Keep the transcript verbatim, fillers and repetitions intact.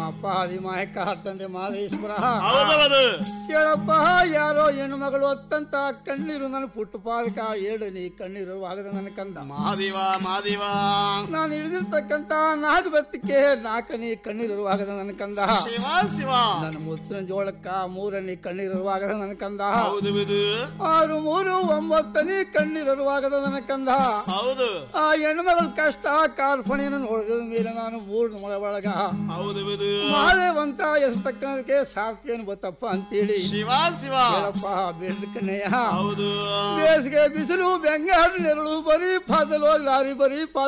ಅಪ್ಪ ಆದಿಮಾಯಕ ತಂದೆ ಮಾದೇಶ್ವರ ಹೌದೌದು ಕೇಳಪ್ಪ, ಯಾರೋ ಹೆಣ್ಣು ಮಗಳು ಹೊತ್ತಂತ ಕಣ್ಣೀರು ನನ್ನ ಪುಟ್ಟು ಪಾದಕ ಏಳು ನೀ ಕಣ್ಣೀರು ಆಗದ ನನ್ನ ಕಂದ ಮಾದಿವ ಮಾದಿವ ನಾನು ಇಳಿದಿರ್ತಕ್ಕಂತ ನಾಲ್ಕು ಬತ್ತಿಕೆ ನಾಲ್ಕನೇ ಕಣ್ಣೀರು ಆಗದ ನನ್ನ ಕಂದ ಶಿವ ಶಿವ ನನ್ನ ಮುತ್ತಿನ ಜೋಳಕ್ಕ ಮೂರನೇ ಕಣ್ಣೀರು ಆಗದ ನನ್ನ ಕಂದ ಹೌದು ಇದು ಆರು ಮೂರು ಒಂಬತ್ತನೇ ಕಣ್ಣೀರು ಆಗದ ನನ್ನ ಕಂದ ಹೌದು ಆ ಹೆಣ್ಣು ಮಗಳ ಕಷ್ಟ ಕಾರ್ಪಣೆಯನ್ನು ನೋಡಿದ ಮೇಲೆ ನಾನು ಮೂರು ಮಗಳ ಒಳಗ ಹೌದು ಇದು ಮಾದೇವಂತ ಎಸ್ತಕ್ಕಂದಕ್ಕೆ ಸಾರ್ಥಿಯನ್ನು ಗೊತ್ತಪ್ಪ ಅಂತೇಳಿ ಶಿವ ಶಿವ ಹೇಳಪ್ಪ ಬೇಡ ಕಣ್ಣಯ್ಯ ಹೌದು ಬೇಸಿಗೆ ಬಿಸಿಲು ಬೆಂಗಾಡು ನೆರಳು ಬರೀ ಪಾದಲು ಲಾರಿ ಬರೀ